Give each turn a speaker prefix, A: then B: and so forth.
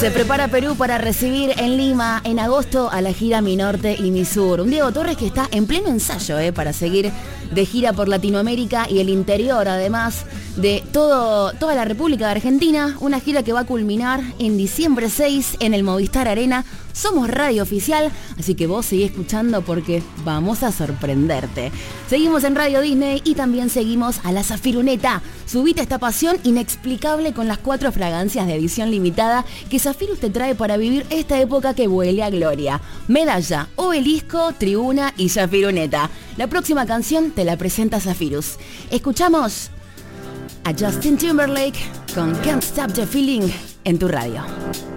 A: Se prepara Perú para recibir en Lima en agosto a la gira Mi Norte y Mi Sur. Un Diego Torres que está en pleno ensayo para seguir de gira por Latinoamérica y el interior, además de toda la República de Argentina. Una gira que va a culminar en diciembre 6 en el Movistar Arena. Somos Radio Oficial, así que vos seguí escuchando porque vamos a sorprenderte. Seguimos en Radio Disney y también seguimos a la Zafiruneta. Subite esta pasión inexplicable con las 4 fragancias de edición limitada que Zafirus te trae para vivir esta época que huele a gloria. Medalla, Obelisco, Tribuna y Zafiruneta. La próxima canción te la presenta Zafirus. Escuchamos a Justin Timberlake con Can't Stop the Feeling en tu radio.